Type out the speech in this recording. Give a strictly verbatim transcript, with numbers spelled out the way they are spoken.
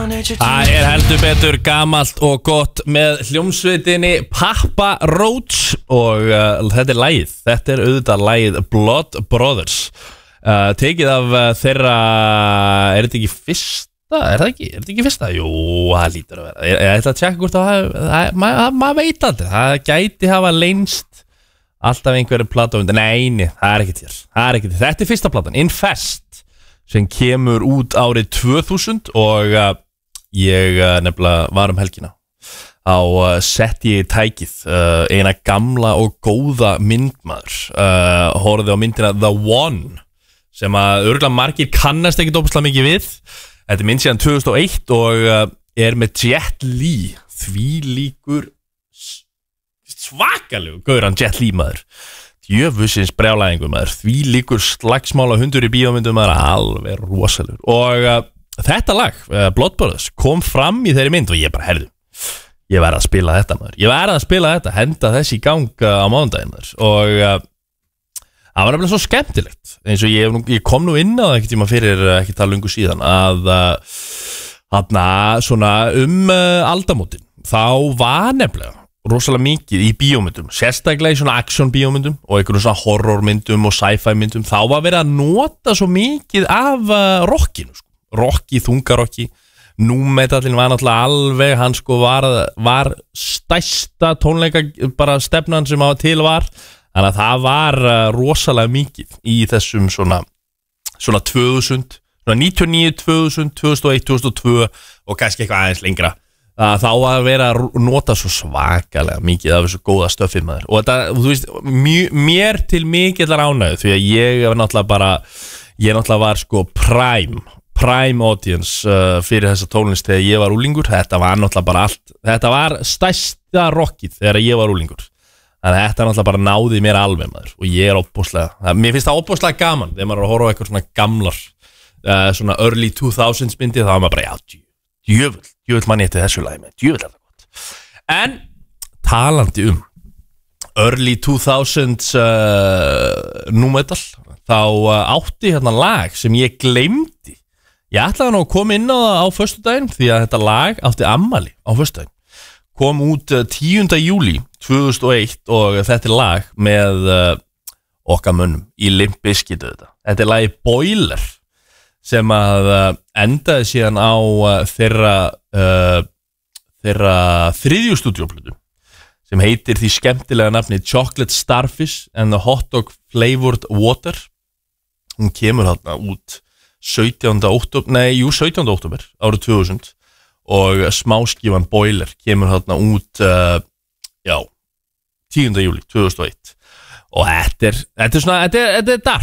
Það er heldur betur gamalt og gott með hljómsveitinni Papa Roach og uh, þetta er lagið, þetta er auðvitað lagið Blood Brothers uh, tekið af uh, þeirra, er þetta ekki fyrsta, er það ekki, er þetta ekki fyrsta? Jú, það lítur að vera, ég, ég ætla að tjekka hvort það, maður ma veit aldrei, það gæti hafa leynst alltaf einhverju plata undir, neini, það er ekki til, það er ekki til, þetta er fyrsta platan, Infest, sem kemur út árið tvö þúsund og uh, ég uh, nefnilega var um helgina á uh, setti ég tækið uh, eina gamla og góða myndmaður uh, horfði á myndina The One sem að örugglega margir kannast ekki dópslega mikið við. Þetta er mynd síðan tvö þúsund og eitt og uh, er með Jet Li, því líkur svakalegur gauran Jet Li maður, djöfusins brjálæðingur maður, því líkur slagsmála hundur í bíómyndum maður, alveg rosalegur og uh, þetta lag, uh, Blood Brothers, kom fram í þeirri mynd og ég bara, herðu, ég verði að spila þetta maður, ég verði að spila þetta, henda þessi í gang uh, á mánudaginn maður og uh, það var nefnilega svo skemmtilegt, eins og ég, ég kom nú inn á það ekkert tíma fyrir uh, ekki það lungu síðan að þarna uh, svona um uh, aldamótin, þá var nefnilega rosalega mikið í bíómyndum, sérstaklega í svona action bíómyndum og einhverjum svona horrormyndum og sci-fi myndum, þá var verið að nota svo mikið af uh, rockinu sko. Rocky, þungarokki, númetallin var náttúrulega alveg, hann sko var, var stærsta tónleika bara stefnan sem á til var, þannig að það var uh, rosalega mikið í þessum svona, svona tvö þúsund, svona níutíu og níu, tvö þúsund, tvö þúsund og eitt, tvö þúsund og tvö og kannski eitthvað aðeins lengra, uh, þá að vera að nota svo svakalega mikið af þessu góða stöfið maður og þetta, þú veist, mér til mikillar ánægju því að ég var náttúrulega bara, ég náttúrulega var sko prime, prime audience uh, fyrir þessa tónlist þegar ég var úlingur, þetta var náttúrulega bara allt, þetta var stærsta rockið þegar ég var úlingur, þannig að þetta náttúrulega bara náði mér alveg maður og ég er óbúslega, mér finnst það óbúslega gaman þegar maður er að horfa á eitthvað svona gamlar uh, svona early two thousands myndi, þá er maður bara, já, djöfull djöfull manni eftir þessu lagi með, djöfull er það gott en talandi um early two thousands uh, númetal, þá uh, átti hérna lag sem ég gleymdi. Ég ætlaði nú að koma inn á það á föstudaginn því að þetta lag átti ammali á föstudaginn. Kom út tíunda júlí tvö þúsund og eitt og þetta er lag með uh, okkar mönnum í Limp Bizkit þetta. Þetta er lagi Boiler sem að uh, endaði síðan á uh, þeirra, uh, þeirra þriðju stúdíóplötu sem heitir því skemmtilega nafni Chocolate Starfish and the Hot Dog Flavored Water. Hún kemur þarna út sautjánda október, nei, jú, sautjánda október árið tvö þúsund og smáskífan Boiler kemur þarna út uh, já, tíunda júlí tvö þúsund og eitt og þetta er, þetta er svona, þetta er, þetta er dark